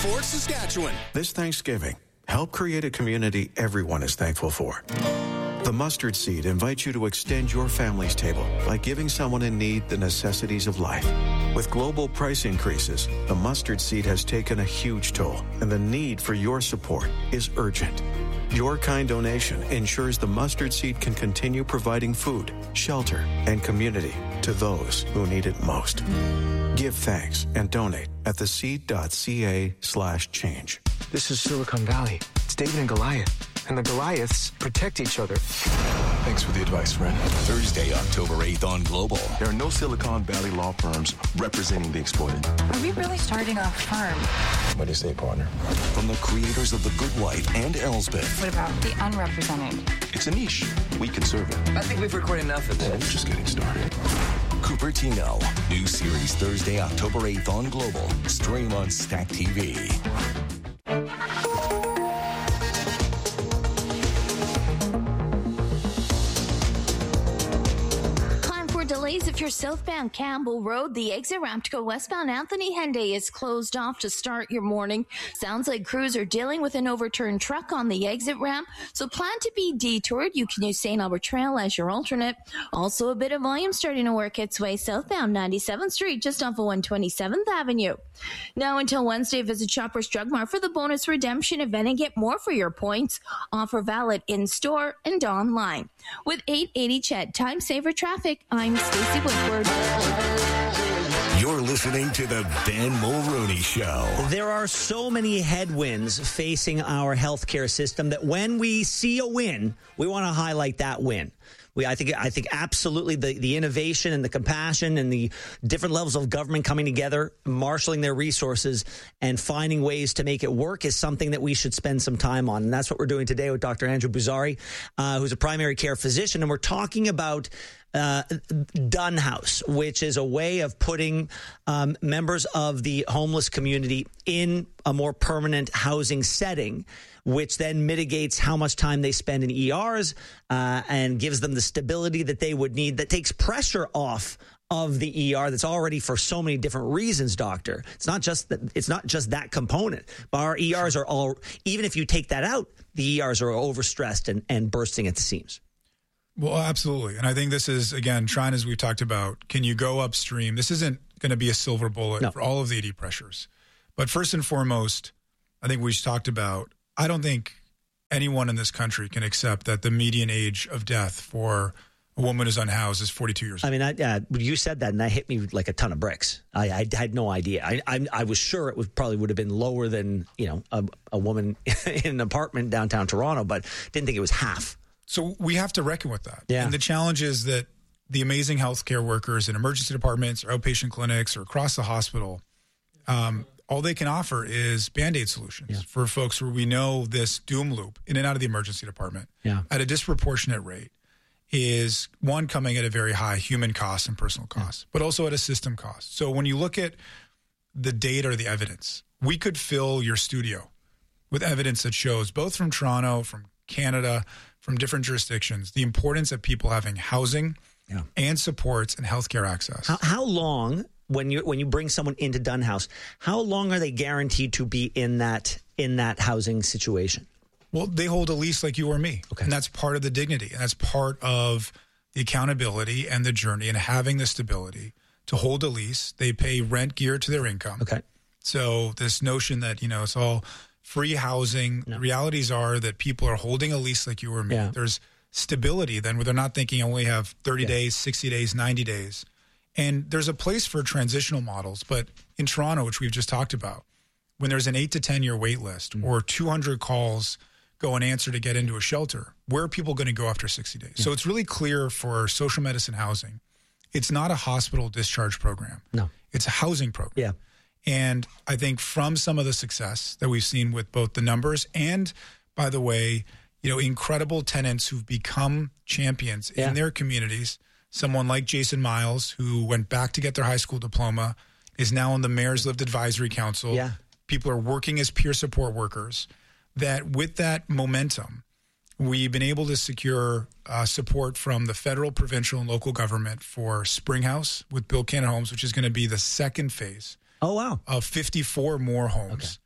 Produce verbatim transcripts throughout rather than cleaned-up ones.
Fort Saskatchewan. This Thanksgiving, help create a community everyone is thankful for. The Mustard Seed invites you to extend your family's table by giving someone in need the necessities of life. With global price increases, the Mustard Seed has taken a huge toll, and the need for your support is urgent. Your kind donation ensures the Mustard Seed can continue providing food, shelter, and community to those who need it most. Give thanks and donate at theseed.ca slash change. This is Silicon Valley. It's David and Goliath. And the Goliaths protect each other. Thanks for the advice, friend. Thursday, October eighth on Global. There are no Silicon Valley law firms representing the exploited. Are we really starting a firm? What do you say, partner? From the creators of The Good Wife and Elsbeth. What about the unrepresented? It's a niche. We can serve it. I think we've recorded enough of Yeah, this. we're just getting started. Cupertino. New series Thursday, October eighth on Global. Stream on Stack T V. Delays if you're southbound Campbell Road. The exit ramp to go westbound Anthony Henday is closed off to start your morning. Sounds like crews are dealing with an overturned truck on the exit ramp, so plan to be detoured. You can use Saint Albert Trail as your alternate. Also, a bit of volume starting to work its way southbound ninety-seventh Street, just off of one hundred twenty-seventh Avenue. Now until Wednesday, visit Shoppers Drug Mart for the bonus redemption event and get more for your points. Offer valid in-store and online. With eight eighty Chet, Time Saver Traffic, I'm Stacey Woodward. You're listening to the Ben Mulroney Show. There are so many headwinds facing our healthcare system that when we see a win, we want to highlight that win. We, I think, I think absolutely the, the innovation and the compassion and the different levels of government coming together, marshaling their resources and finding ways to make it work is something that we should spend some time on. And that's what we're doing today with Doctor Andrew Buzari, uh, who's a primary care physician. And we're talking about Uh, Dunn House, which is a way of putting um, members of the homeless community in a more permanent housing setting, which then mitigates how much time they spend in E Rs uh, and gives them the stability that they would need, that takes pressure off of the E R that's already for so many different reasons, doctor. It's not just that, it's not just that component, but our E Rs are all, even if you take that out, the E Rs are overstressed and, and bursting at the seams. Well, absolutely. And I think this is, again, trying, as we've talked about, can you go upstream? This isn't going to be a silver bullet No. for all of the E D pressures. But first and foremost, I think we talked about, I don't think anyone in this country can accept that the median age of death for a woman who's unhoused is forty-two years old. I mean, I, uh, you said that, and that hit me like a ton of bricks. I, I had no idea. I, I, I was sure it would probably would have been lower than, you know, a, a woman in an apartment downtown Toronto, but didn't think it was half. So we have to reckon with that. Yeah. And the challenge is that the amazing healthcare workers in emergency departments or outpatient clinics or across the hospital, um, all they can offer is Band-Aid solutions Yeah. for folks where we know this doom loop in and out of the emergency department Yeah. at a disproportionate rate is, one, coming at a very high human cost and personal cost, but also at a system cost. So when you look at the data or the evidence, we could fill your studio with evidence that shows, both from Toronto, from Canada, from different jurisdictions, the importance of people having housing Yeah. and supports and healthcare access. How, how long, when you when you bring someone into Dunn House, how long are they guaranteed to be in that in that housing situation? Well, they hold a lease like you or me. Okay. And that's part of the dignity. And that's part of the accountability and the journey and having the stability to hold a lease. They pay rent geared to their income. Okay. So this notion that, you know, it's all free housing. No. The realities are that people are holding a lease like you or me. Yeah. There's stability then where they're not thinking I only have thirty Yeah. days, sixty days, ninety days. And there's a place for transitional models. But in Toronto, which we've just talked about, when there's an eight to ten year wait list Mm. or two hundred calls go unanswered to get into a shelter, where are people going to go after sixty days? Yeah. So it's really clear for social medicine housing, it's not a hospital discharge program. No. It's a housing program. Yeah. And I think from some of the success that we've seen with both the numbers and, by the way, you know, incredible tenants who've become champions Yeah. in their communities, someone like Jason Miles, who went back to get their high school diploma, is now on the Mayor's Lived Advisory Council. Yeah. People are working as peer support workers, that with that momentum, we've been able to secure uh, support from the federal, provincial, and local government for Springhouse with Bill Cannon Homes, which is going to be the second phase Oh, wow. of fifty-four more homes.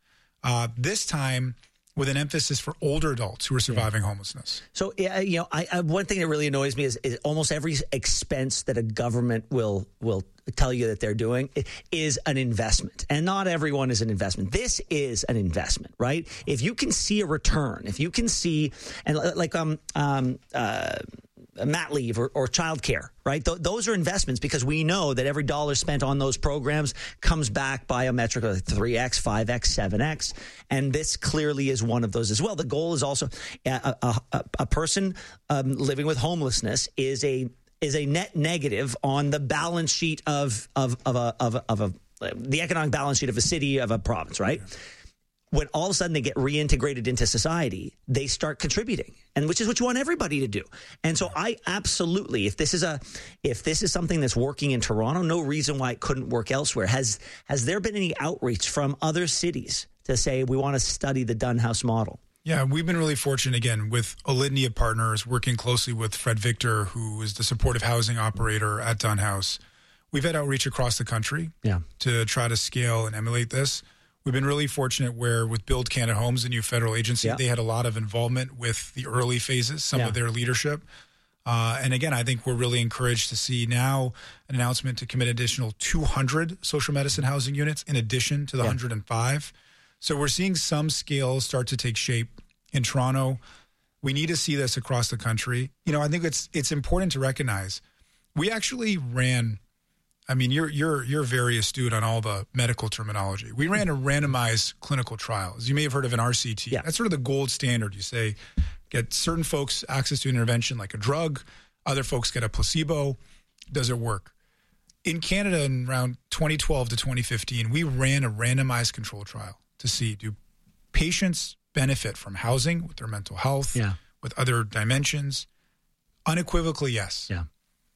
Uh, this time with an emphasis for older adults who are surviving yeah. homelessness. So, yeah, you know, I, I, one thing that really annoys me is, is almost every expense that a government will will tell you that they're doing is an investment. And not everyone is an investment. This is an investment, right? If you can see a return, if you can see, and like um um uh. mat leave or, or childcare, right? Th- those are investments because we know that every dollar spent on those programs comes back by a metric of three X, five X, seven X. And this clearly is one of those as well. The goal is also a, a, a, a person um, living with homelessness is a is a net negative on the balance sheet of of of a of a, of a the economic balance sheet of a city, of a province, right? Yeah. When all of a sudden they get reintegrated into society, they start contributing, and which is what you want everybody to do. And so I absolutely, if this is a, if this is something that's working in Toronto, no reason why it couldn't work elsewhere. Has has there been any outreach from other cities to say we want to study the Dunn House model? Yeah, we've been really fortunate, again, with a litany of partners, working closely with Fred Victor, who is the supportive housing operator at Dunn House. We've had outreach across the country yeah. to try to scale and emulate this. We've been really fortunate where with Build Canada Homes, the new federal agency, yeah. they had a lot of involvement with the early phases, some yeah. of their leadership. Uh, and again, I think we're really encouraged to see now an announcement to commit additional two hundred social medicine housing units in addition to the yeah. one hundred five. So we're seeing some scale start to take shape in Toronto. We need to see this across the country. You know, I think it's it's important to recognize we actually ran I mean, you're you're you're very astute on all the medical terminology. We ran a randomized clinical trial. As you may have heard of an R C T. Yeah. That's sort of the gold standard. You say, get certain folks access to an intervention like a drug. Other folks get a placebo. Does it work? In Canada, in around twenty twelve to twenty fifteen, we ran a randomized control trial to see, do patients benefit from housing with their mental health, yeah. with other dimensions? Unequivocally, yes. Yeah.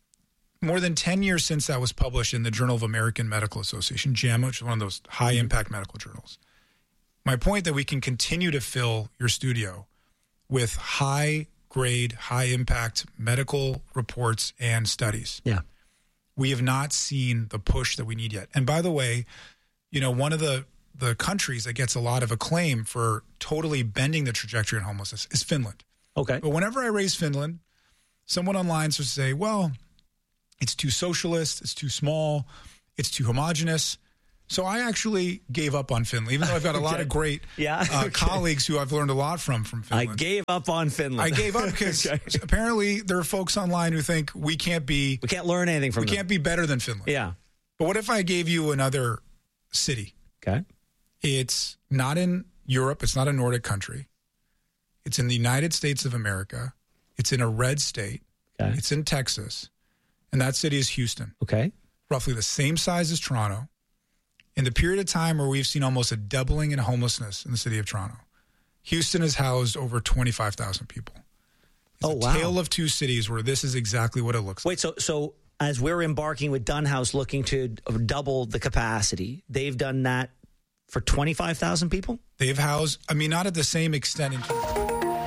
More than ten years since that was published in the Journal of American Medical Association, JAMA, which is one of those high-impact medical journals. My point that we can continue to fill your studio with high-grade, high-impact medical reports and studies. Yeah. We have not seen the push that we need yet. And by the way, you know, one of the, the countries that gets a lot of acclaim for totally bending the trajectory in homelessness is Finland. Okay. But whenever I raise Finland, someone online starts to say, well, it's too socialist, it's too small, it's too homogenous. So I actually gave up on Finland, even though I've got a lot okay. of great yeah. uh, okay. colleagues who I've learned a lot from from Finland. I gave up on Finland. I gave up because okay. apparently there are folks online who think we can't be... We can't learn anything from We them. can't be better than Finland. Yeah. But what if I gave you another city? Okay. It's not in Europe. It's not a Nordic country. It's in the United States of America. It's in a red state. Okay. It's in Texas. And that city is Houston. Okay. Roughly the same size as Toronto. In the period of time where we've seen almost a doubling in homelessness in the city of Toronto, Houston has housed over twenty-five thousand people. It's oh, a wow. tale of two cities where this is exactly what it looks Wait, like. Wait, so so as we're embarking with Dunn House looking to double the capacity, they've done that for twenty-five thousand people? They've housed, I mean, not at the same extent in Toronto.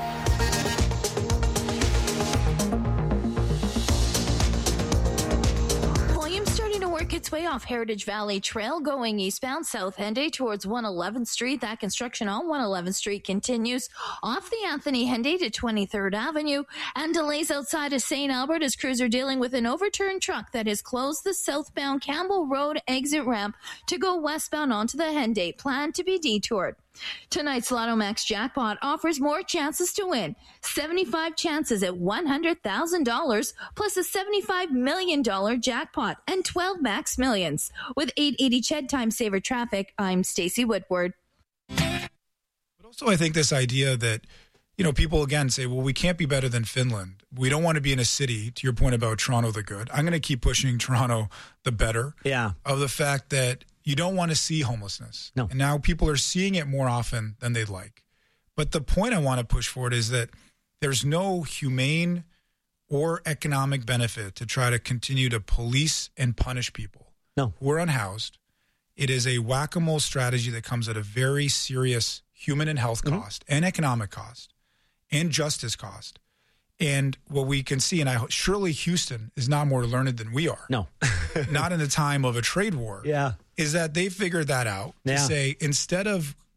Its way off Heritage Valley Trail going eastbound South Henday towards one eleventh Street. That construction on one eleventh Street continues off the Anthony Henday to twenty-third Avenue, and delays outside of Saint Albert as crews are dealing with an overturned truck that has closed the southbound Campbell Road exit ramp to go westbound onto the Henday, planned to be detoured. Tonight's Lotto Max jackpot offers more chances to win. seventy-five chances at one hundred thousand dollars, plus a seventy-five million dollars jackpot and twelve Max Millions. With eight eighty C H E D Time Saver Traffic, I'm Stacey Woodward. But also I think this idea that, you know, people again say, well, we can't be better than Finland. We don't want to be in a city, to your point about Toronto the good. I'm going to keep pushing Toronto the better. Yeah. Of the fact that you don't want to see homelessness. No. And now people are seeing it more often than they'd like. But the point I want to push forward is that there's no humane or economic benefit to try to continue to police and punish people no. who are unhoused. It is a whack-a-mole strategy that comes at a very serious human and health mm-hmm. cost and economic cost and justice cost. And what we can see, and I surely Houston is not more learned than we are. No. Not in the time of a trade war. Yeah. Is that they figured that out to yeah. say, instead of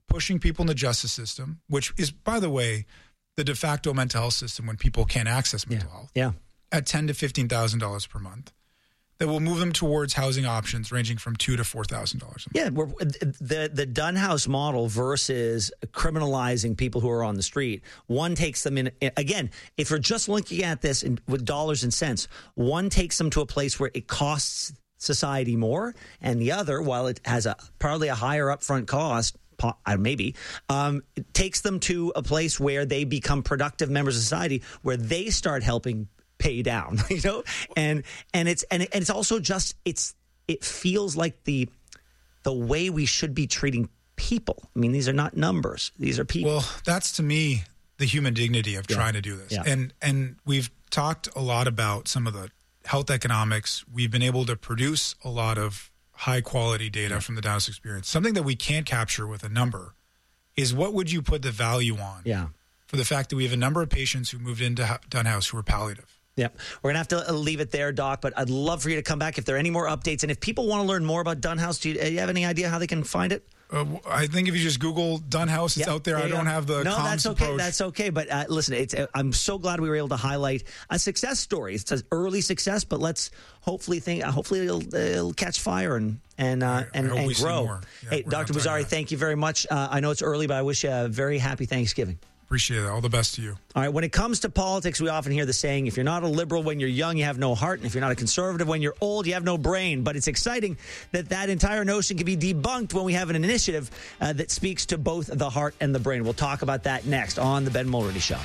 pushing people in the justice system, which is, by the way, the de facto mental health system when people can't access mental yeah. health, yeah. at ten thousand to fifteen thousand dollars per month. That will move them towards housing options ranging from two to four thousand dollars. Yeah, we're, the the Dunhouse model versus criminalizing people who are on the street. One takes them in again. If we're just looking at this in, with dollars and cents, one takes them to a place where it costs society more, and the other, while it has a probably a higher upfront cost, maybe, um, it takes them to a place where they become productive members of society, where they start helping pay down, you know, and and it's and, and it's also just it's it feels like the the way we should be treating people. I mean, these are not numbers; these are people. Well, that's to me the human dignity of yeah. trying to do this, yeah. and and we've talked a lot about some of the health economics. We've been able to produce a lot of high quality data yeah. from the Dunhouse experience. Something that we can't capture with a number is what would you put the value on? Yeah. For the fact that we have a number of patients who moved into Dunhouse who are palliative. Yep. We're going to have to leave it there, Doc, but I'd love for you to come back if there are any more updates. And if people want to learn more about Dunhouse, do you, do you have any idea how they can find it? Uh, I think if you just Google Dunhouse, it's yep. out there. there I don't go. have the No, comms that's okay. approach. That's okay. But uh, listen, it's, uh, I'm so glad we were able to highlight a success story. It's an early success, but let's hopefully think. Uh, hopefully it'll, it'll catch fire and and uh, I, and, I and grow. Yeah, hey, Doctor Bozzari, thank you very much. Uh, I know it's early, but I wish you a very happy Thanksgiving. Appreciate it. All the best to you. All right. When it comes to politics, we often hear the saying, if you're not a liberal when you're young, you have no heart. And if you're not a conservative when you're old, you have no brain. But it's exciting that that entire notion can be debunked when we have an initiative uh, that speaks to both the heart and the brain. We'll talk about that next on The Ben Mulroney Show.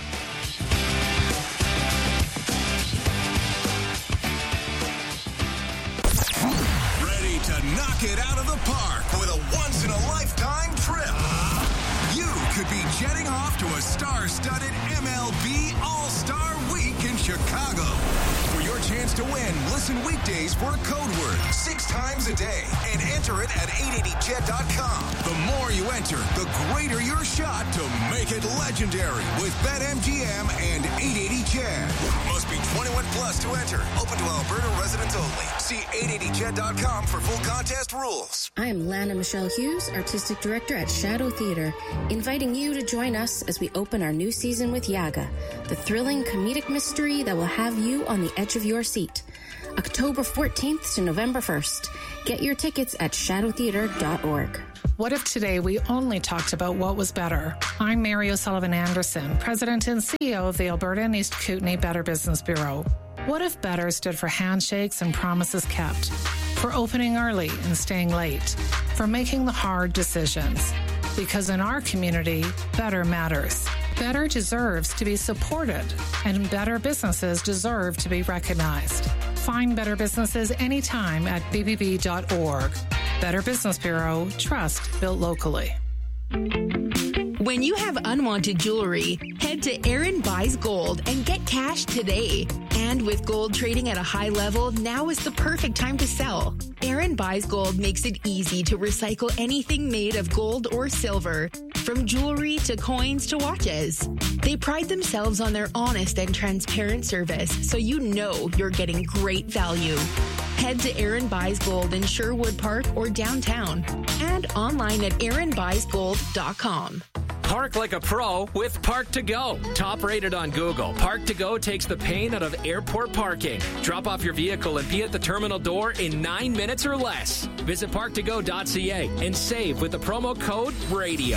Ready to knock it out of the park with a once-in-a-lifetime trip. You could be jetting off to a star-studded M L B All-Star Week in Chicago. For your chance to win, listen weekdays for a code word six times a day and enter it at eight eighty jet dot com. The more you enter, the greater your shot to make it legendary with BetMGM and eight eighty jet. Must be twenty-one plus to enter. Open to Alberta residents only. See eight eighty jet dot com for full contest rules. I'm Lana Michelle Hughes, Artistic Director at Shadow Theatre, inviting you to join us as we open our new season with Yaga, the thrilling comedic mystery that will have you on the edge of your seat. October fourteenth to November first. Get your tickets at shadow theatre dot org. What if today we only talked about what was better? I'm Mary O'Sullivan Anderson, President and C E O of the Alberta and East Kootenay Better Business Bureau. What if better stood for handshakes and promises kept? For opening early and staying late? For making the hard decisions? Because in our community, better matters. Better deserves to be supported, and better businesses deserve to be recognized. Find better businesses anytime at b b b dot org. Better Business Bureau, trust built locally. When you have unwanted jewelry, head to Aaron Buys Gold and get cash today. And with gold trading at a high level, now is the perfect time to sell. Aaron Buys Gold makes it easy to recycle anything made of gold or silver, from jewelry to coins to watches. They pride themselves on their honest and transparent service, so you know you're getting great value. Head to Aaron Buys Gold in Sherwood Park or downtown, and online at aaron buys gold dot com. Park like a pro with Park to Go. Top rated on Google, Park to Go takes the pain out of airport parking. Drop off your vehicle and be at the terminal door in nine minutes or less. Visit park to go dot c a and save with the promo code RADIO.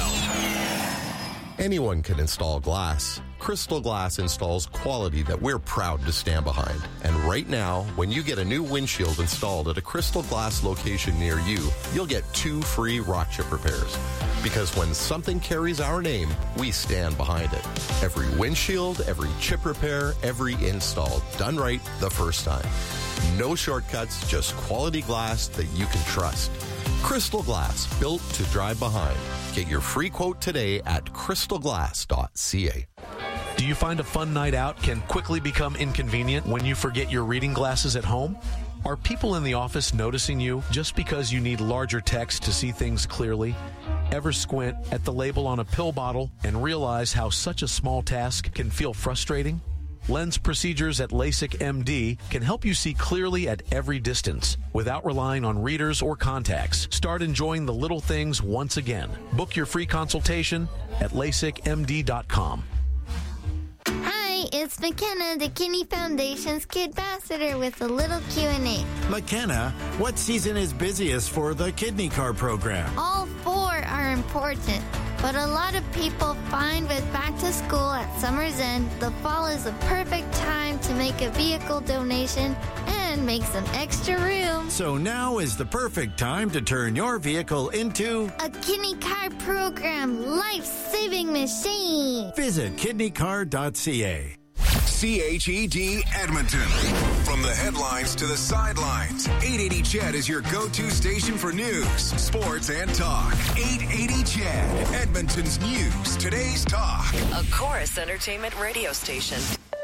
Anyone can install glass. Crystal Glass installs quality that we're proud to stand behind. And right now, when you get a new windshield installed at a Crystal Glass location near you, you'll get two free rock chip repairs. Because when something carries our name, we stand behind it. Every windshield, every chip repair, every install, done right the first time. No shortcuts, just quality glass that you can trust. Crystal Glass, built to drive behind. Get your free quote today at crystal glass dot c a. Do you find a fun night out can quickly become inconvenient when you forget your reading glasses at home? Are people in the office noticing you just because you need larger text to see things clearly? Ever squint at the label on a pill bottle and realize how such a small task can feel frustrating? Lens procedures at LASIK M D can help you see clearly at every distance without relying on readers or contacts. Start enjoying the little things once again. Book your free consultation at LASIK M D dot com. Hi, it's McKenna, the Kidney Foundation's Kid Ambassador, with a little Q and A. McKenna, what season is busiest for the Kidney Car program? All four are important, but a lot of people find with back to school at summer's end, the fall is a perfect time to make a vehicle donation and make some extra room. So now is the perfect time to turn your vehicle into a Kidney Car program life-saving machine. Visit kidney car dot c a. C H E D Edmonton. From the headlines to the sidelines, eight eighty C H E D is your go-to station for news, sports, and talk. eight eighty C H E D, Edmonton's news, today's talk. A Chorus Entertainment radio station.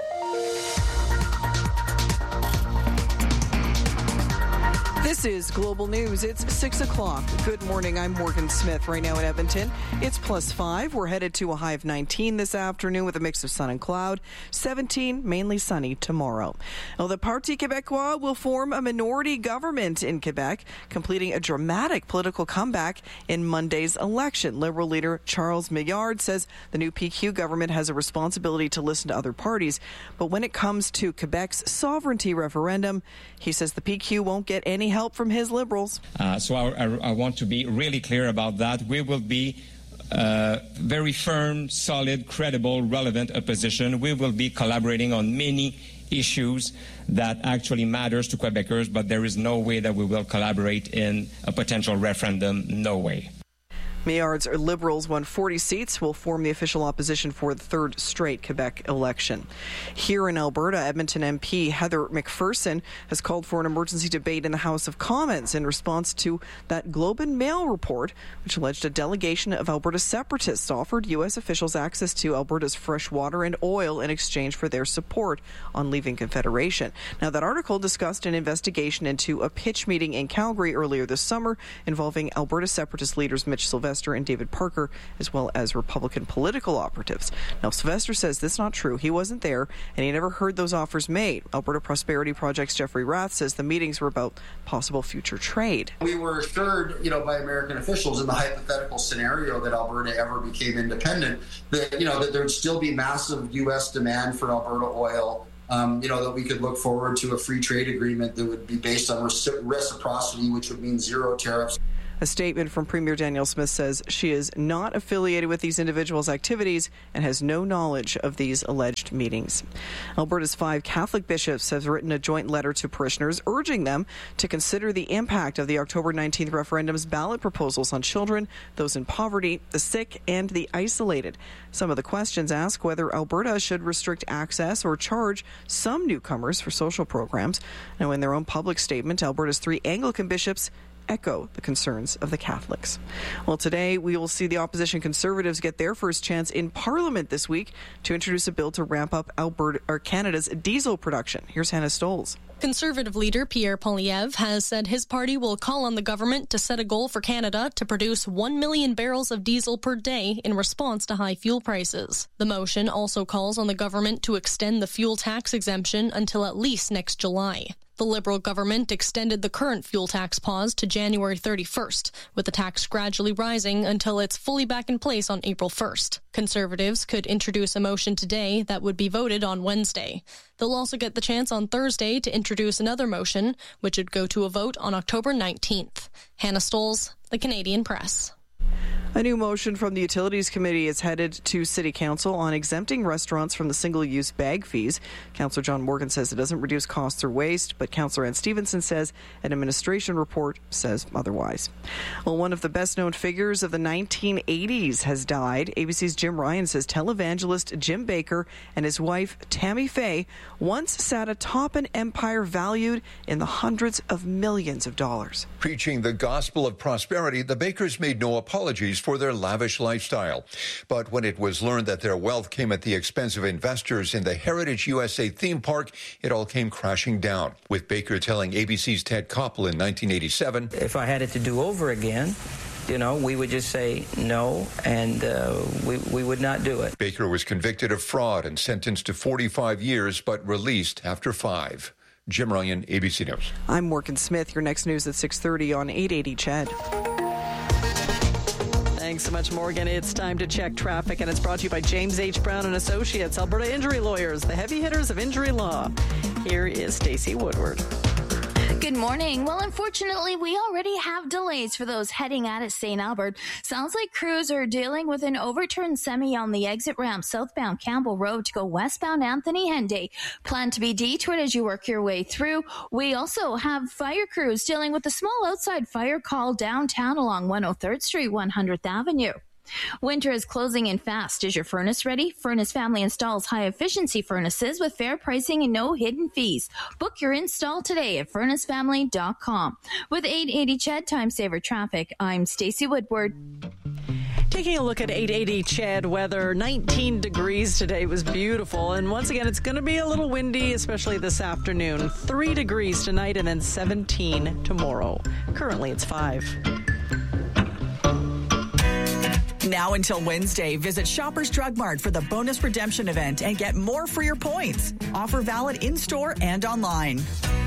This is Global News. It's six o'clock. Good morning. I'm Morgan Smith. Right now in Edmonton, it's plus five. We're headed to a high of nineteen this afternoon with a mix of sun and cloud. seventeen, mainly sunny tomorrow. Now, the Parti Québécois will form a minority government in Quebec, completing a dramatic political comeback in Monday's election. Liberal leader Charles Millard says the new P Q government has a responsibility to listen to other parties. But when it comes to Quebec's sovereignty referendum, he says the P Q won't get any help from his Liberals. Uh, so I, I, I want to be really clear about that. We will be uh, very firm, solid, credible, relevant opposition. We will be collaborating on many issues that actually matters to Quebecers, but there is no way that we will collaborate in a potential referendum. No way. Millard's Liberals won forty seats, will form the official opposition for the third straight Quebec election. Here in Alberta, Edmonton M P Heather McPherson has called for an emergency debate in the House of Commons in response to that Globe and Mail report, which alleged a delegation of Alberta separatists offered U S officials access to Alberta's fresh water and oil in exchange for their support on leaving Confederation. Now, that article discussed an investigation into a pitch meeting in Calgary earlier this summer involving Alberta separatist leaders Mitch Sylvester and David Parker, as well as Republican political operatives. Now, Sylvester says this is not true. He wasn't there, and he never heard those offers made. Alberta Prosperity Project's Jeffrey Rath says the meetings were about possible future trade. We were assured, you know, by American officials in the hypothetical scenario that Alberta ever became independent, that, you know, that there'd still be massive U S demand for Alberta oil. Um, you know, that we could look forward to a free trade agreement that would be based on reciprocity, which would mean zero tariffs. A statement from Premier Danielle Smith says she is not affiliated with these individuals' activities and has no knowledge of these alleged meetings. Alberta's five Catholic bishops have written a joint letter to parishioners urging them to consider the impact of the October nineteenth referendum's ballot proposals on children, those in poverty, the sick, and the isolated. Some of the questions ask whether Alberta should restrict access or charge some newcomers for social programs. Now, in their own public statement, Alberta's three Anglican bishops echo the concerns of the Catholics. Well, today we will see the opposition Conservatives get their first chance in Parliament this week to introduce a bill to ramp up Alberta or Canada's diesel production. Here's Hannah Stoles. Conservative leader Pierre Poilievre has said his party will call on the government to set a goal for Canada to produce one million barrels of diesel per day in response to high fuel prices. The motion also calls on the government to extend the fuel tax exemption until at least next July. The Liberal government extended the current fuel tax pause to January thirty-first, with the tax gradually rising until it's fully back in place on April first. Conservatives could introduce a motion today that would be voted on Wednesday. They'll also get the chance on Thursday to introduce another motion, which would go to a vote on October nineteenth. Hannah Stoles, The Canadian Press. A new motion from the Utilities Committee is headed to City Council on exempting restaurants from the single-use bag fees. Councillor John Morgan says it doesn't reduce costs or waste, but Councillor Ann Stevenson says an administration report says otherwise. Well, one of the best-known figures of the nineteen eighties has died. A B C's Jim Ryan says televangelist Jim Bakker and his wife Tammy Faye once sat atop an empire valued in the hundreds of millions of dollars. Preaching the gospel of prosperity, the Bakkers made no apologies for their lavish lifestyle. But when it was learned that their wealth came at the expense of investors in the Heritage U S A theme park, it all came crashing down, with Bakker telling A B C's Ted Koppel in nineteen eighty-seven, "If I had it to do over again, you know, we would just say no, and uh, we, we would not do it. Baker was convicted of fraud and sentenced to forty-five years, but released after five. Jim Ryan, A B C News. I'm Morgan Smith. Your next news at six thirty on eight eighty C H E D. Thanks so much, Morgan. It's time to check traffic, and it's brought to you by James H. Brown and Associates, Alberta Injury Lawyers, the heavy hitters of injury law. Here is Stacey Woodward. Good morning. Well, unfortunately, we already have delays for those heading out of Saint Albert. Sounds like crews are dealing with an overturned semi on the exit ramp southbound Campbell Road to go westbound Anthony Henday. Plan to be detoured as you work your way through. We also have fire crews dealing with a small outside fire call downtown along one oh third Street, one hundredth Avenue. Winter is closing in fast. Is your furnace ready? Furnace Family installs high-efficiency furnaces with fair pricing and no hidden fees. Book your install today at furnace family dot com. With eight eighty C H E D Time Saver Traffic, I'm Stacey Woodward. Taking a look at eight eighty C H E D weather, nineteen degrees today was beautiful. And once again, it's going to be a little windy, especially this afternoon. Three degrees tonight and then seventeen tomorrow. Currently, it's five. Now until Wednesday, visit Shoppers Drug Mart for the bonus redemption event and get more for your points. Offer valid in-store and online.